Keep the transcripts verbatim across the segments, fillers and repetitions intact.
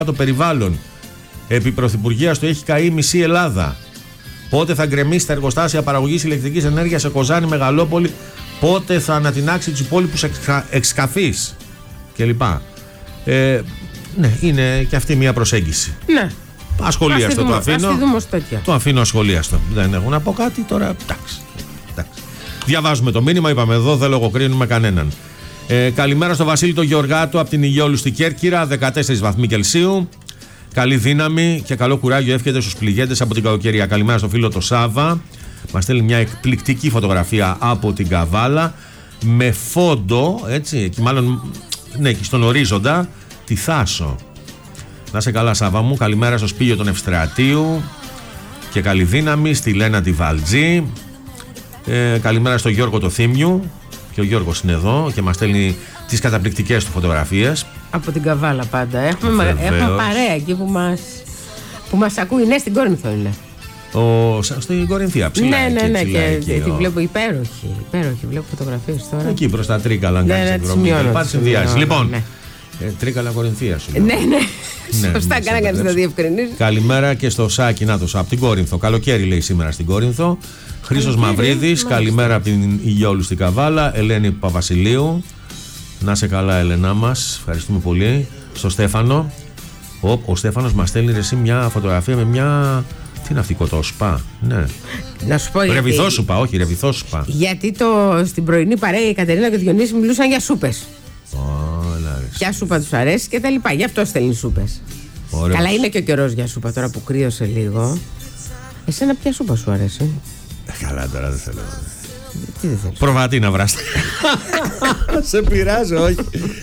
το περιβάλλον. Επί πρωθυπουργίας του έχει καεί μισή Ελλάδα. Πότε θα γκρεμίσει τα εργοστάσια παραγωγής ηλεκτρικής ενέργειας σε Κοζάνη, Μεγαλόπολη. Πότε θα ανατινάξει τους υπόλοιπους εξκαφείς κλπ. Ε, ναι, είναι και αυτή μια προσέγγιση. Ναι. Ασχολίαστο το αφήνω. Το αφήνω ασχολίαστο. Δεν έχω να πω κάτι τώρα. Εντάξει. Εντάξει. Διαβάζουμε το μήνυμα, είπαμε εδώ, δεν λογοκρίνουμε κανέναν. Ε, καλημέρα στο Βασίλη το Γεωργάτο από την Υγιόλουστη Κέρκυρα, δεκατέσσερις βαθμοί Κελσίου. Καλή δύναμη και καλό κουράγιο εύχεται στους πληγέντες από την κακοκαιρία. Καλημέρα στο φίλο το Σάβα. Μας στέλνει μια εκπληκτική φωτογραφία από την Καβάλα με φόντο, έτσι, εκεί μάλλον, ναι, εκεί στον ορίζοντα, τη Θάσο. Να σε καλά, Σάβα μου. Καλημέρα στο Σπίγιο των Ευστρατείου και καλή δύναμη στη Λένα τη Βαλτζή. Ε, καλημέρα στο Γιώργο το Θήμιου. Και ο Γιώργος είναι εδώ και μας στέλνει τις καταπληκτικές του φωτογραφίες. Από την Καβάλα πάντα. Έχουμε, έχουμε παρέα εκεί που μας, που μας ακούει. Ναι, στην Κόρινθο είναι. Ο, στην Κορινθία, ψηλά. Ναι, ναι, ναι. Εκεί, και εκεί, τη ο... βλέπω υπέροχη. Υπέροχη. Βλέπω φωτογραφίες τώρα. Εκεί προς τα Τρίκαλα, αν κάνεις εκδρομή. Υπάρχει συνδυάση. Λοιπόν, ναι. ε, Τρίκαλα Κορινθία σου. Ναι, ναι. Σωστά, κάνα κανείς να διευκρινίσει. Καλημέρα και στο Σάκη, να το από την Κόρινθο. Καλοκαίρι λέει σήμερα στην Κόρινθο. Χρήστος Μαυρίδης, καλημέρα από την Υγιόλου στην Καβάλα. Ελένη Παπασιλείου. Να σε καλά, Ελένά μας. Ευχαριστούμε πολύ. Στο Στέφανο. Ο, ο Στέφανος μας στέλνει εσύ μια φωτογραφία με μια. Τι είναι αυτή, κοτόσουπα? Ναι. Να σου πω γιατί. Ρεβιθόσουπα, όχι, ρεβιθόσουπα. Γιατί το, στην πρωινή παρέα η Κατερίνα και ο Διονύσης μιλούσαν για σούπες. Όλα, ποια σούπα τους αρέσει και τα λοιπά. Γι' αυτό στέλνει σούπες. Ωραία. Καλά, είναι και ο καιρός για σούπα τώρα που κρύωσε λίγο. Εσένα ποια σούπα σου αρέσει? Καλά, τώρα δεν θέλω. Τι δεν θέλεις? Προβατή να βράστα. Σε πειράζω, όχι.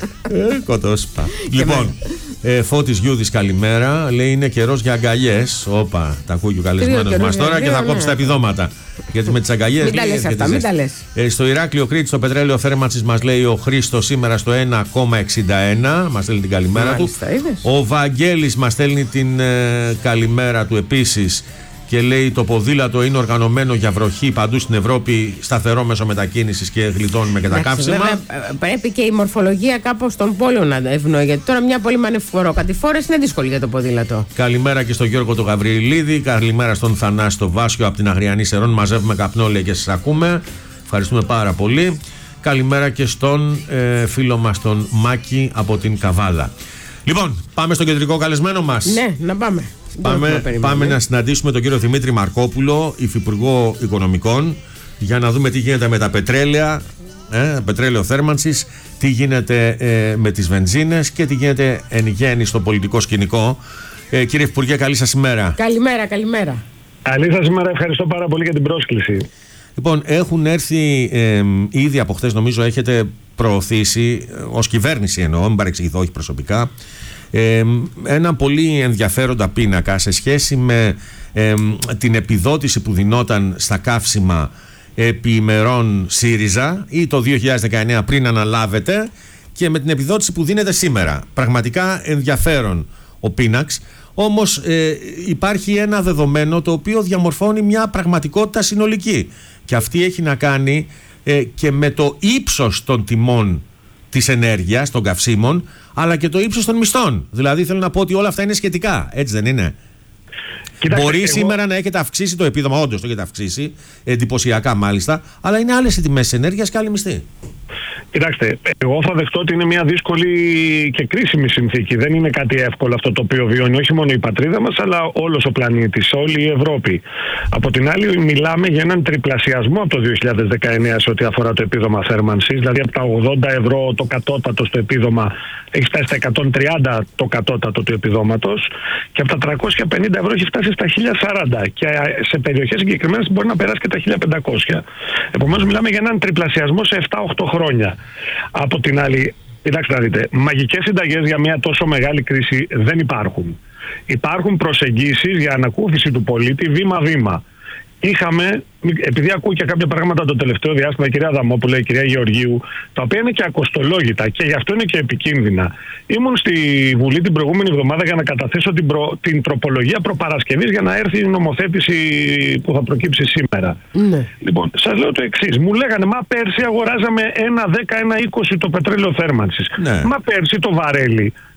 ε, Κοτόσουπα. Λοιπόν, ε, Φώτης Γιούδης, καλημέρα. Λέει είναι καιρός για αγκαλιές. Όπα, τα ακούει και ο καλεσμένος μας τώρα κρύο, και θα ναι. κόψει τα επιδόματα. Γιατί με τις αγκαλιές. Μην τα λες αυτά, μην τα λες. Ε, στο Ηράκλειο Κρήτης, το πετρέλαιο θέρμανσης μας λέει ο Χρήστος σήμερα στο ένα κόμμα εξήντα ένα. Μας στέλνει την καλημέρα Μάλιστα, του. Είδες. Ο Βαγγέλης μας στέλνει την ε, καλημέρα του επίσης. Και λέει το ποδήλατο είναι οργανωμένο για βροχή παντού στην Ευρώπη, σταθερό μέσω μετακίνησης και γλιτώνουμε και τα καύσιμα. Βέβαια, πρέπει και η μορφολογία κάπως των πόλεων να ευνοεί, γιατί τώρα μια πολύ μανεφοροκατηφόρες είναι δύσκολη για το ποδήλατο. Καλημέρα και στον Γιώργο τον Γαβριλίδη, καλημέρα στον Θανάση τον Βάσιο από την Αγριανή Σερών. Μαζεύουμε καπνό, λέει, και σας ακούμε. Ευχαριστούμε πάρα πολύ. Καλημέρα και στον ε, φίλο μας τον Μάκη από την Καβάλα. Λοιπόν, πάμε στο κεντρικό καλεσμένο μας. Ναι, να πάμε. Πάμε, πάμε να συναντήσουμε τον κύριο Δημήτρη Μαρκόπουλο, υφυπουργό Οικονομικών, για να δούμε τι γίνεται με τα πετρέλαια, ε, πετρέλαιο θέρμανσης, τι γίνεται ε, με τις βενζίνες και τι γίνεται εν γέννη στο πολιτικό σκηνικό. Ε, κύριε Υπουργέ, καλή σας ημέρα. Καλημέρα, καλημέρα. Καλή σας ημέρα, ευχαριστώ πάρα πολύ για την πρόσκληση. Λοιπόν, έχουν έρθει ε, ήδη από χθες, νομίζω έχετε προωθήσει, ως κυβέρνηση εννοώ, μην παρεξηγηθώ, όχι προσωπικά, Ε, ένα πολύ ενδιαφέροντα πίνακα σε σχέση με ε, την επιδότηση που δινόταν στα καύσιμα επί ημερών ΣΥΡΙΖΑ ή το δύο χιλιάδες δεκαεννέα πριν αναλάβετε και με την επιδότηση που δίνεται σήμερα. Πραγματικά ενδιαφέρον ο πίναξ. Όμως ε, υπάρχει ένα δεδομένο το οποίο διαμορφώνει μια πραγματικότητα συνολική και αυτή έχει να κάνει ε, και με το ύψος των τιμών της ενέργειας, των καυσίμων, αλλά και το ύψος των μισθών. Δηλαδή θέλω να πω ότι όλα αυτά είναι σχετικά, έτσι δεν είναι? Κοιτάξτε, μπορεί εγώ... σήμερα να έχετε αυξήσει το επίδομα, όντως το έχετε αυξήσει, εντυπωσιακά μάλιστα, αλλά είναι άλλες οι τιμές της ενέργειας και άλλοι μισθοί. Κοιτάξτε, εγώ θα δεχτώ ότι είναι μια δύσκολη και κρίσιμη συνθήκη. Δεν είναι κάτι εύκολο αυτό το οποίο βιώνει όχι μόνο η πατρίδα μας, αλλά όλος ο πλανήτης, όλη η Ευρώπη. Από την άλλη, μιλάμε για έναν τριπλασιασμό από το δύο χιλιάδες δεκαεννέα σε ό,τι αφορά το επίδομα θέρμανσης. Δηλαδή, από τα ογδόντα ευρώ το κατώτατο στο επίδομα έχει φτάσει στα εκατόν τριάντα το κατώτατο του επιδόματος, και από τα τριακόσια πενήντα ευρώ έχει φτάσει στα χίλια σαράντα. Και σε περιοχές συγκεκριμένες μπορεί να περάσει και τα χίλια πεντακόσια. Επομένως, μιλάμε για έναν τριπλασιασμό σε επτά οχτώ χρόνια. Από την άλλη, κοιτάξτε να δείτε, μαγικές συνταγές για μια τόσο μεγάλη κρίση δεν υπάρχουν. Υπάρχουν προσεγγίσεις για ανακούφιση του πολίτη βήμα-βήμα. Είχαμε, επειδή ακούω και κάποια πράγματα το τελευταίο διάστημα, η κυρία Αδαμόπουλα, η κυρία Γεωργίου, τα οποία είναι και ακοστολόγητα και γι' αυτό είναι και επικίνδυνα. Ήμουν στη Βουλή την προηγούμενη εβδομάδα για να καταθέσω την, προ, την τροπολογία προπαρασκευής για να έρθει η νομοθέτηση που θα προκύψει σήμερα. Ναι. Λοιπόν, σας λέω το εξής. Μου λέγανε, μα πέρσι αγοράζαμε ένα δέκα, ένα είκοσι το πετρέλαιο θέρμανσης. Ναι. Μα πέρσι το βαρέλι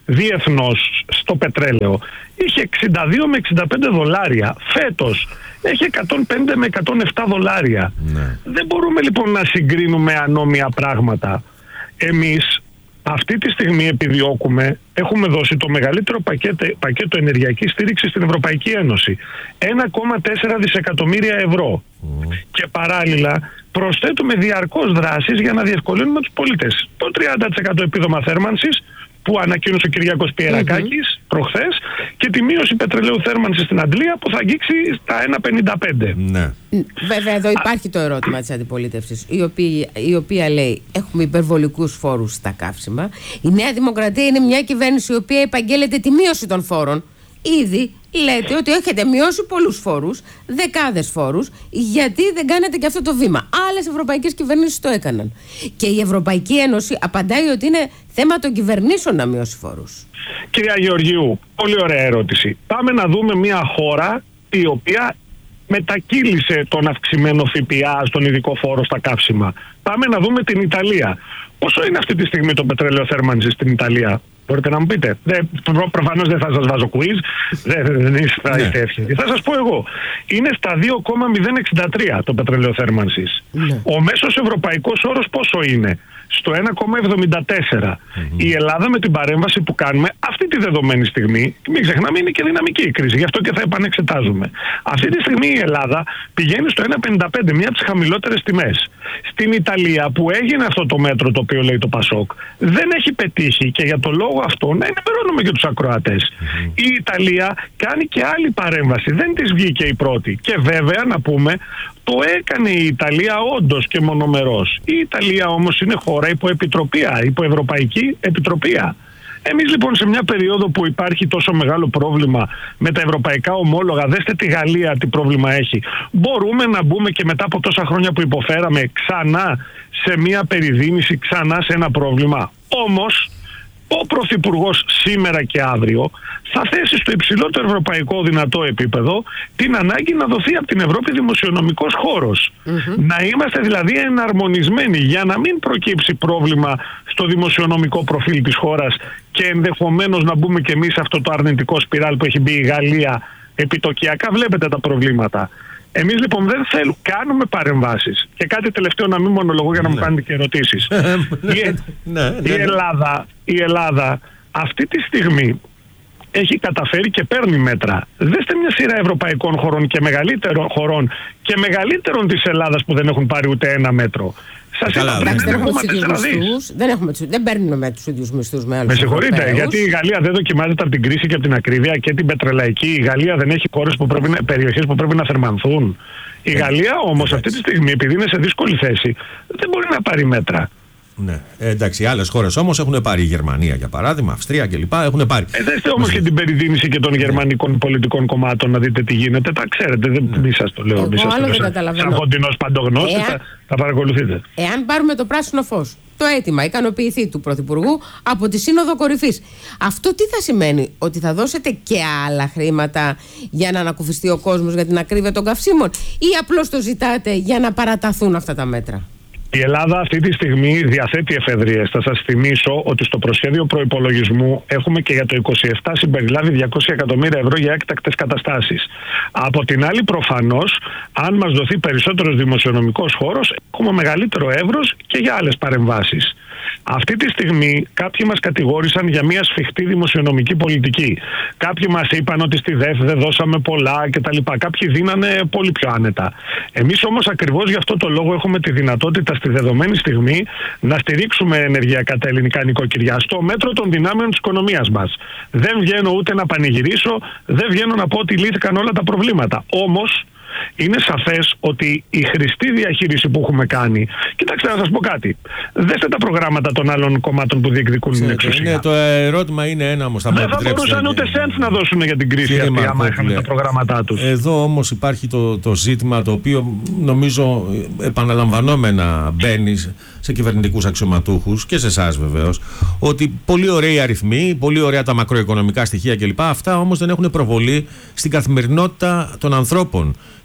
διεθνώς στο πετρέλαιο είχε εξήντα δύο με εξήντα πέντε δολάρια. Φέτος έχει εκατόν πέντε με εκατόν επτά δολάρια. Ναι. Δεν μπορούμε λοιπόν να συγκρίνουμε ανώμια πράγματα. Εμείς αυτή τη στιγμή επιδιώκουμε, έχουμε δώσει το μεγαλύτερο πακέτο, πακέτο ενεργειακής στήριξης στην Ευρωπαϊκή Ένωση. ένα κόμμα τέσσερα δισεκατομμύρια ευρώ. Mm. Και παράλληλα προσθέτουμε διαρκώς δράσεις για να διευκολύνουμε τους πολίτες. Το τριάντα τοις εκατό επίδομα θέρμανσης που ανακοίνωσε ο Κυριάκος Πιερακάκης mm-hmm. προχθές, και τη μείωση πετρελαίου θέρμανσης στην Αντλία που θα αγγίξει στα ένα πενήντα πέντε. Ναι. Βέβαια εδώ υπάρχει το ερώτημα της αντιπολίτευσης, η οποία, η οποία λέει έχουμε υπερβολικούς φόρους στα καύσιμα. Η Νέα Δημοκρατία είναι μια κυβέρνηση η οποία επαγγέλλεται τη μείωση των φόρων. Ήδη λέτε ότι έχετε μειώσει πολλούς φόρους, δεκάδες φόρους, γιατί δεν κάνετε και αυτό το βήμα. Άλλες ευρωπαϊκές κυβερνήσεις το έκαναν. Και η Ευρωπαϊκή Ένωση απαντάει ότι είναι θέμα των κυβερνήσεων να μειώσει φόρους. Κυρία Γεωργίου, πολύ ωραία ερώτηση. Πάμε να δούμε μια χώρα η οποία μετακύλησε τον αυξημένο ΦΠΑ στον ειδικό φόρο στα καύσιμα. Πάμε να δούμε την Ιταλία. Πόσο είναι αυτή τη στιγμή το πετρέλαιο θέρμανσης στην Ιταλία? Μπορείτε να μου πείτε? Δεν, προ, προφανώς δεν θα σας βάζω quiz, δεν, δεν είστε ναι. εύκαιροι. Θα σας πω εγώ. Είναι στα δύο κόμμα μηδέν εξήντα τρία το πετρέλαιο θέρμανσης. Ναι. Ο μέσος ευρωπαϊκός όρος πόσο είναι? Στο ένα κόμμα εβδομήντα τέσσερα. Mm-hmm. Η Ελλάδα με την παρέμβαση που κάνουμε αυτή τη δεδομένη στιγμή, μην ξεχνάμε είναι και δυναμική η κρίση, γι' αυτό και θα επανεξετάζουμε. Αυτή τη στιγμή η Ελλάδα πηγαίνει στο ένα πενήντα πέντε, μία από τις χαμηλότερες τιμές. Στην Ιταλία που έγινε αυτό το μέτρο το οποίο λέει το Πασόκ, δεν έχει πετύχει, και για το λόγο αυτό να ενημερώνουμε και τους ακροατές. Mm-hmm. Η Ιταλία κάνει και άλλη παρέμβαση, δεν της βγήκε η πρώτη. Και βέβαια να πούμε, το έκανε η Ιταλία όντως και μονομερός. Η Ιταλία όμως είναι χώρα υπό επιτροπία, υπό ευρωπαϊκή επιτροπία. Εμείς λοιπόν σε μια περίοδο που υπάρχει τόσο μεγάλο πρόβλημα με τα ευρωπαϊκά ομόλογα, δέστε τη Γαλλία τι πρόβλημα έχει, μπορούμε να μπούμε και μετά από τόσα χρόνια που υποφέραμε ξανά σε μια περιδίνηση, ξανά σε ένα πρόβλημα? Όμως ο Πρωθυπουργός σήμερα και αύριο θα θέσει στο υψηλότερο ευρωπαϊκό δυνατό επίπεδο την ανάγκη να δοθεί από την Ευρώπη δημοσιονομικός χώρος. Mm-hmm. Να είμαστε δηλαδή εναρμονισμένοι για να μην προκύψει πρόβλημα στο δημοσιονομικό προφίλ της χώρας και ενδεχομένως να μπούμε και εμείς σε αυτό το αρνητικό σπιράλ που έχει μπει η Γαλλία επιτοκιακά. Βλέπετε τα προβλήματα. Εμείς λοιπόν δεν θέλουμε, κάνουμε παρεμβάσεις. Και κάτι τελευταίο να μην μονολογώ για να μου κάνετε και ερωτήσεις. η, η, Ελλάδα, η Ελλάδα αυτή τη στιγμή έχει καταφέρει και παίρνει μέτρα. Δέστε μια σειρά ευρωπαϊκών χωρών και μεγαλύτερων χωρών και μεγαλύτερων της Ελλάδας που δεν έχουν πάρει ούτε ένα μέτρο. Σας Καλά, δεν, δεν, έχουμε μισθούς, δεν, έχουμε, δεν παίρνουμε τους ίδιους μισθούς με άλλους. Με συγχωρείτε, Ευρωπαίους. Γιατί η Γαλλία δεν δοκιμάζεται από την κρίση και από την ακρίβεια και την πετρελαϊκή. Η Γαλλία δεν έχει χώρες που πρέπει να, περιοχές που πρέπει να θερμανθούν. Η Γαλλία όμως αυτή τη στιγμή, επειδή είναι σε δύσκολη θέση, δεν μπορεί να πάρει μέτρα. Ναι. Ε, εντάξει, άλλες χώρες όμως έχουν πάρει. Η Γερμανία για παράδειγμα, Αυστρία κλπ. Έχουν πάρει. Ε, δέστε όμως και την περιδίνηση και των ναι. γερμανικών πολιτικών κομμάτων να δείτε τι γίνεται. Τα ξέρετε, δεν μη σας το λέω. Μη σας το λέω. Σαν κοντινός παντογνώστης Εάν... θα, θα παρακολουθείτε. Εάν πάρουμε το πράσινο φως, το αίτημα ικανοποιηθεί του Πρωθυπουργού από τη Σύνοδο Κορυφής, αυτό τι θα σημαίνει? Ότι θα δώσετε και άλλα χρήματα για να ανακουφιστεί ο κόσμος για την ακρίβεια των καυσίμων, ή απλώς το ζητάτε για να παραταθούν αυτά τα μέτρα? Η Ελλάδα αυτή τη στιγμή διαθέτει εφεδρίες. Θα σας θυμίσω ότι στο προσχέδιο προϋπολογισμού έχουμε και για το είκοσι επτά συμπεριλάβει διακόσια εκατομμύρια ευρώ για έκτακτες καταστάσεις. Από την άλλη, προφανώς, αν μας δοθεί περισσότερος δημοσιονομικός χώρος, έχουμε μεγαλύτερο εύρος και για άλλες παρεμβάσεις. Αυτή τη στιγμή κάποιοι μας κατηγόρησαν για μια σφιχτή δημοσιονομική πολιτική. Κάποιοι μας είπαν ότι στη ΔΕΦ δεν δώσαμε πολλά κτλ. Κάποιοι δίνανε πολύ πιο άνετα. Εμείς όμως ακριβώς γι' αυτό το λόγο έχουμε τη δυνατότητα στη δεδομένη στιγμή να στηρίξουμε ενεργειακά τα ελληνικά νοικοκυριά στο μέτρο των δυνάμεων της οικονομίας μας. Δεν βγαίνω ούτε να πανηγυρίσω, δεν βγαίνω να πω ότι λύθηκαν όλα τα προβλήματα. Όμως είναι σαφές ότι η χρηστή διαχείριση που έχουμε κάνει. Κοιτάξτε, να σας πω κάτι. Δέστε τα προγράμματα των άλλων κομμάτων που διεκδικούν την εξουσία. Ναι, το ερώτημα είναι ένα όμως. Δεν θα μπορούσαν ούτε σέντ να δώσουν για την κρίση αυτή, άμα είχαν τα προγράμματά τους. Εδώ όμως υπάρχει το, το ζήτημα το οποίο νομίζω επαναλαμβανόμενα μπαίνει σε κυβερνητικούς αξιωματούχους και σε εσάς βεβαίως, ότι πολύ ωραίοι αριθμοί, πολύ ωραία τα μακροοικονομικά στοιχεία κλπ. Αυτά όμως δεν έχουν προβολή στην καθημερινότητα των ανθρώπων,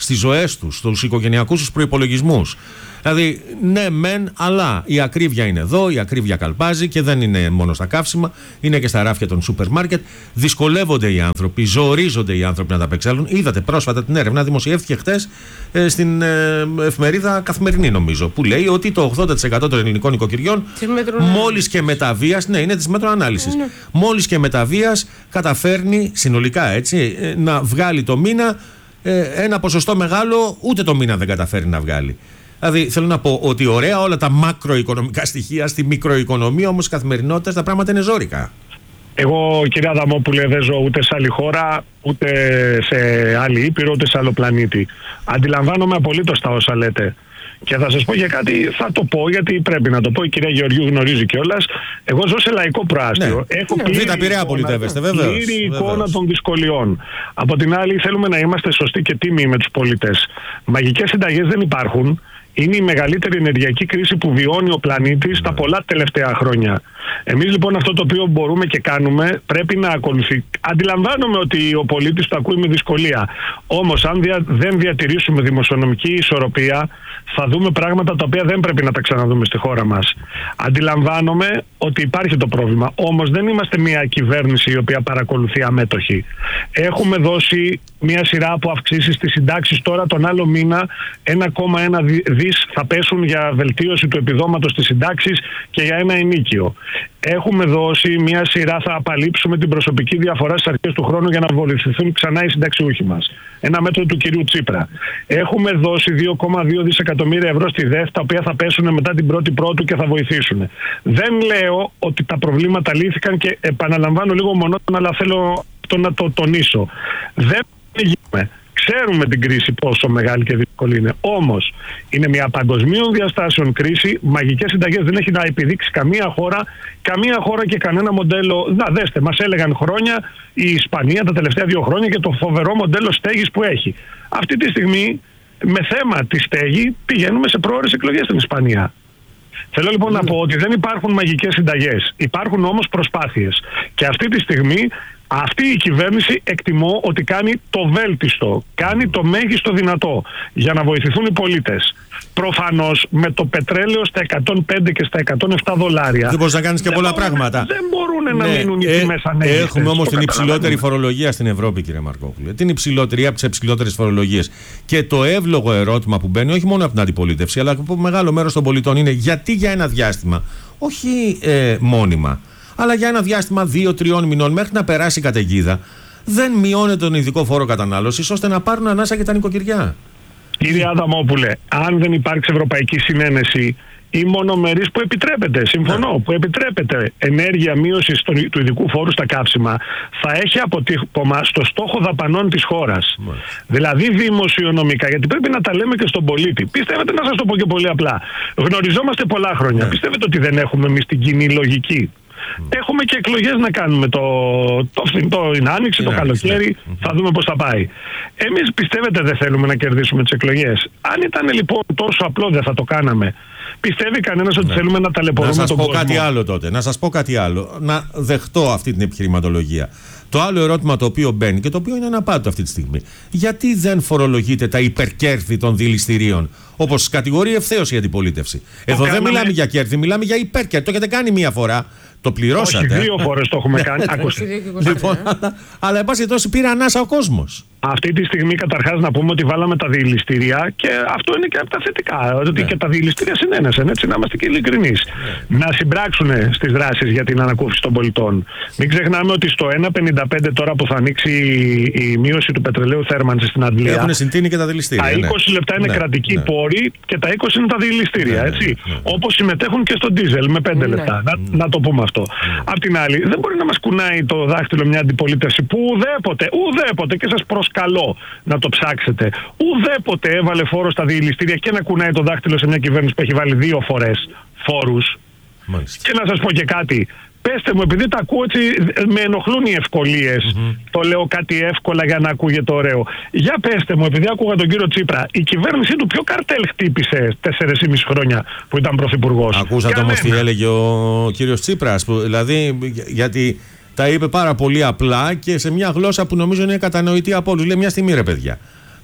στις ζωές τους, στους οικογενειακούς τους προϋπολογισμούς. Δηλαδή, ναι, μεν, αλλά η ακρίβεια είναι εδώ, η ακρίβεια καλπάζει και δεν είναι μόνο στα καύσιμα, είναι και στα ράφια των σούπερ μάρκετ. Δυσκολεύονται οι άνθρωποι, ζορίζονται οι άνθρωποι να τα απεξέλθουν. Είδατε πρόσφατα την έρευνα, δημοσιεύτηκε χτες ε, στην ε, εφημερίδα Καθημερινή, νομίζω, που λέει ότι το ογδόντα τοις εκατό των ελληνικών οικοκυριών, μόλις και μεταβίας, ναι, είναι της μέτροανάλυσης, ναι. μόλις και μεταβίας καταφέρνει συνολικά έτσι ε, να βγάλει το μήνα ε, ένα ποσοστό μεγάλο, ούτε το μήνα δεν καταφέρει να βγάλει. Δηλαδή, θέλω να πω ότι ωραία όλα τα μακροοικονομικά στοιχεία, στη μικροοικονομία όμως της καθημερινότητας τα πράγματα είναι ζόρικα. Εγώ, κυρία Αδαμόπουλε, δεν ζω ούτε σε άλλη χώρα, ούτε σε άλλη ήπειρο, ούτε σε άλλο πλανήτη. Αντιλαμβάνομαι απολύτως τα όσα λέτε. Και θα σας πω για κάτι, θα το πω γιατί πρέπει να το πω. Η κυρία Γεωργίου γνωρίζει κιόλας. Εγώ ζω σε λαϊκό προάστιο. Ναι. Έχω πλήρη πλήρη εικόνα των δυσκολιών. Από την άλλη, θέλουμε να είμαστε σωστοί και τίμοι με τους πολίτες. Μαγικές συνταγές δεν υπάρχουν. Είναι η μεγαλύτερη ενεργειακή κρίση που βιώνει ο πλανήτης τα πολλά τελευταία χρόνια. Εμείς λοιπόν αυτό το οποίο μπορούμε και κάνουμε πρέπει να ακολουθεί. Αντιλαμβάνομαι ότι ο πολίτης το ακούει με δυσκολία. Όμως αν δια, δεν διατηρήσουμε δημοσιονομική ισορροπία θα δούμε πράγματα τα οποία δεν πρέπει να τα ξαναδούμε στη χώρα μας. Αντιλαμβάνομαι ότι υπάρχει το πρόβλημα. Όμως δεν είμαστε μια κυβέρνηση η οποία παρακολουθεί αμέτωχη. Έχουμε δώσει μια σειρά από αυξήσεις στις συντάξεις. Τώρα τον άλλο μήνα ένα κόμμα ένα δις θα πέσουν για βελτίωση του επιδόματος στις συντάξεις και για ένα ενίκιο. Έχουμε δώσει μια σειρά, θα απαλείψουμε την προσωπική διαφορά στις αρχές του χρόνου για να βοηθηθούν ξανά οι συνταξιούχοι μας. Ένα μέτρο του κυρίου Τσίπρα. Έχουμε δώσει δύο κόμμα δύο δισεκατομμύρια ευρώ στη ΔΕΘ, τα οποία θα πέσουν μετά την πρώτη πρώτου και θα βοηθήσουν. Δεν λέω ότι τα προβλήματα λύθηκαν και επαναλαμβάνω λίγο μονότονα, αλλά θέλω το να το τονίσω. Δεν πήγαμε. Ξέρουμε την κρίση πόσο μεγάλη και δύσκολη είναι. Όμως είναι μια παγκοσμίων διαστάσεων κρίση. Μαγικές συνταγές δεν έχει να επιδείξει καμία χώρα, καμία χώρα και κανένα μοντέλο. Να δέστε, μας έλεγαν χρόνια η Ισπανία τα τελευταία δύο χρόνια και το φοβερό μοντέλο στέγης που έχει. Αυτή τη στιγμή, με θέμα τη στέγη, πηγαίνουμε σε πρόορες εκλογές στην Ισπανία. Θέλω λοιπόν να πω ότι δεν υπάρχουν μαγικές συνταγές. Υπάρχουν όμως προσπάθειες. Και αυτή τη στιγμή αυτή η κυβέρνηση εκτιμώ ότι κάνει το βέλτιστο, κάνει το μέγιστο δυνατό για να βοηθηθούν οι πολίτες. Προφανώς με το πετρέλαιο στα εκατόν πέντε και στα εκατόν επτά δολάρια δεν μπορείς να κάνεις και πολλά μπορούν, πράγματα. Δεν μπορούν ναι, να μείνουν οι ε, τιμές ανέγγιστες. Έχουμε όμως την υψηλότερη φορολογία στην Ευρώπη, κύριε Μαρκόπουλε. Την υψηλότερη από τις υψηλότερες φορολογίες. Και το εύλογο ερώτημα που μπαίνει όχι μόνο από την αντιπολίτευση, αλλά από μεγάλο μέρος των πολιτών είναι γιατί για ένα διάστημα, όχι ε, μόνιμα, αλλά για ένα διάστημα δύο-τριών μηνών μέχρι να περάσει η καταιγίδα, δεν μειώνεται τον ειδικό φόρο κατανάλωσης ώστε να πάρουν ανάσα και τα νοικοκυριά. Κύριε Αδαμόπουλε, αν δεν υπάρξει ευρωπαϊκή συνένεση ή μονομερής που επιτρέπεται, συμφωνώ, yeah. που επιτρέπεται ενέργεια μείωσης του ειδικού φόρου στα καύσιμα, θα έχει αποτύπωμα στο στόχο δαπανών της χώρας. Yeah. Δηλαδή δημοσιονομικά, γιατί πρέπει να τα λέμε και στον πολίτη. Πιστεύετε, να σας το πω και πολύ απλά, γνωριζόμαστε πολλά χρόνια. Yeah. Πιστεύετε ότι δεν έχουμε εμείς την κοινή λογική? Mm. Έχουμε και εκλογές να κάνουμε το, το, το, το, την άνοιξη, το καλοκαίρι, mm-hmm. θα δούμε πώς θα πάει. Εμείς πιστεύετε δεν θέλουμε να κερδίσουμε τις εκλογές? Αν ήταν λοιπόν τόσο απλό δεν θα το κάναμε. Πιστεύει κανένας ότι ναι. θέλουμε να ταλαιπωρούμε τον κόσμο? Να σας πω κάτι άλλο τότε, να σας πω κάτι άλλο, να δεχτώ αυτή την επιχειρηματολογία. Το άλλο ερώτημα το οποίο μπαίνει και το οποίο είναι αναπάντητο αυτή τη στιγμή. Γιατί δεν φορολογείται τα υπερκέρδη των δηληστηρίων, όπως κατηγορεί ευθέως η αντιπολίτευση? Εδώ δεν κάναμε... μιλάμε για κέρδη, μιλάμε για υπερκέρδη. Το έχετε κάνει μία φορά. Το πληρώσατε. Όχι, δύο φορές το έχουμε κάνει. Λοιπόν, αλλά εν πάση περιπτώσει πήρε ανάσα ο κόσμος. Αυτή τη στιγμή καταρχάς να πούμε ότι βάλαμε τα διελιστήρια και αυτό είναι και από τα θετικά. Ότι ναι. και τα διελιστήρια συνένεσαν, έτσι, να είμαστε και ειλικρινείς. Ναι. Να συμπράξουν στις δράσεις για την ανακούφιση των πολιτών. Μην ξεχνάμε ότι στο ένα πενήντα πέντε τώρα που θα ανοίξει η μείωση του πετρελαίου θέρμανσης στην Αγγλία. Έχουν συντείνει και τα διελιστήρια. Τα είκοσι ναι. λεπτά είναι ναι. κρατικοί ναι. πόροι και τα είκοσι είναι τα διελιστήρια. Ναι, έτσι. Ναι, ναι. Όπως συμμετέχουν και στο ντίζελ με πέντε ναι. λεπτά. Να, να το πούμε αυτό. Ναι. Απ' την άλλη, δεν μπορεί να μας κουνάει το δάχτυλο μια αντιπολίτευση που ουδέποτε, ουδέποτε, και σας προσκαλώ να το ψάξετε, ουδέποτε έβαλε φόρο στα διελιστήρια και να κουνάει το δάχτυλο σε μια κυβέρνηση που έχει βάλει δύο φορές φόρους. Μάλιστα. Και να σας πω και κάτι. Πέστε μου, επειδή τα ακούω έτσι, με ενοχλούν οι ευκολίες. Mm-hmm. Το λέω κάτι εύκολα για να ακούγεται ωραίο. Για πέστε μου, επειδή άκουγα τον κύριο Τσίπρα, η κυβέρνησή του ποιο καρτέλ χτύπησε τέσσερις και μισή χρόνια που ήταν πρωθυπουργός? Ακούσατε όμως τι έλεγε ο κύριος Τσίπρας, που, δηλαδή, γιατί τα είπε πάρα πολύ απλά και σε μια γλώσσα που νομίζω είναι κατανοητή από όλους. Λέει μια στιγμή, ρε παιδιά.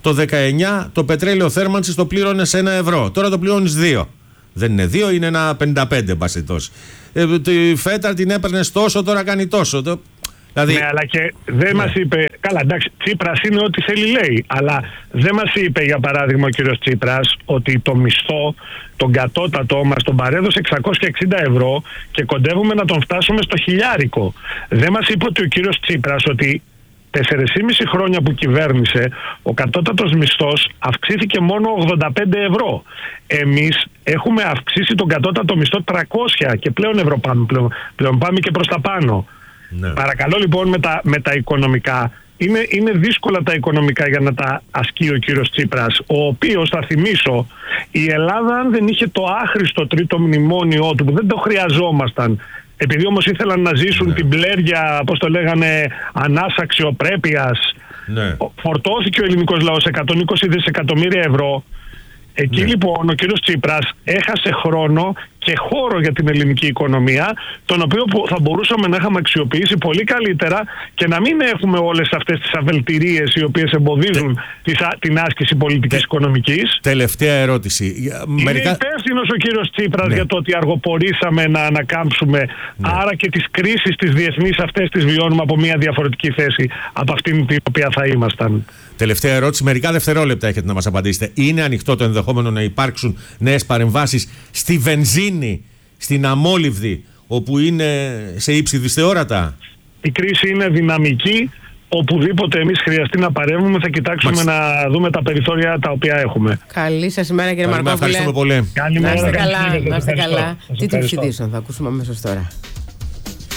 το δεκαεννιά το πετρέλαιο θέρμανσης το πλήρωνες ένα ευρώ. Τώρα το πληρώνεις δύο. Δεν είναι δύο, είναι ένα πενήντα πέντε μπασιτός. Ε, τη φέτα την έπαιρνες τόσο, τώρα κάνει τόσο. Το... Δηλαδή... Ναι, αλλά και δεν ναι. μας είπε. Καλά, εντάξει, Τσίπρας είναι ό,τι θέλει λέει. Αλλά δεν μας είπε, για παράδειγμα, ο κύριος Τσίπρας, ότι το μισθό, τον κατώτατο μας τον παρέδωσε εξακόσια εξήντα ευρώ και κοντεύουμε να τον φτάσουμε στο χιλιάρικο. Δεν μας είπε ότι ο κύριος Τσίπρας ότι τέσσερα και μισό χρόνια που κυβέρνησε, ο κατώτατος μισθός αυξήθηκε μόνο ογδόντα πέντε ευρώ. Εμείς έχουμε αυξήσει τον κατώτατο μισθό τριακόσια και πλέον ευρώ πάμε, πλέον, πλέον πάμε και προς τα πάνω. Ναι. Παρακαλώ λοιπόν με τα, με τα οικονομικά. Είναι, είναι δύσκολα τα οικονομικά για να τα ασκεί ο κύριος Τσίπρας, ο οποίος, θα θυμίσω, η Ελλάδα αν δεν είχε το άχρηστο τρίτο μνημόνιο του, που δεν το χρειαζόμασταν, επειδή όμως ήθελαν να ζήσουν ναι. την πλέρια, πώς το λέγανε, ανάσα αξιοπρέπειας, ναι. φορτώθηκε ο ελληνικός λαός εκατόν είκοσι δισεκατομμύρια ευρώ. Εκεί ναι. λοιπόν ο κύριος Τσίπρας έχασε χρόνο και χώρο για την ελληνική οικονομία, τον οποίο θα μπορούσαμε να είχαμε αξιοποιήσει πολύ καλύτερα και να μην έχουμε όλες αυτές τις αβελτηρίες οι οποίες εμποδίζουν Τε... την άσκηση πολιτικής Τε... οικονομικής. Τελευταία ερώτηση. Είναι Μερικά... υπεύθυνος ο κύριος Τσίπρας ναι. για το ότι αργοπορήσαμε να ανακάμψουμε, ναι. άρα και τις κρίσεις τις διεθνείς αυτές τις βιώνουμε από μια διαφορετική θέση από αυτήν την οποία θα ήμασταν. Τελευταία ερώτηση. Μερικά δευτερόλεπτα έχετε να μας απαντήσετε. Είναι ανοιχτό το ενδεχόμενο να υπάρξουν νέες παρεμβάσεις στη βενζίνη, στην αμόλυβδη, όπου είναι σε ύψη δυσθεώρατα? Η κρίση είναι δυναμική. Οπουδήποτε εμείς χρειαστεί να παρέμβουμε, θα κοιτάξουμε Μάλιστα. να δούμε τα περιθώρια τα οποία έχουμε. Καλή σας ημέρα, κύριε Μαρκόπουλε. Ευχαριστούμε πολύ. Καλημέρα. Να είστε καλά. Να είστε καλά. Τι του ειδήσεων θα ακούσουμε αμέσως τώρα.